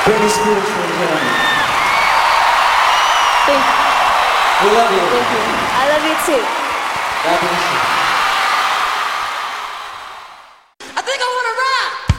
Britney Spears for Jeremy. Thank you. We love you. Thank you. I love you too. God bless you.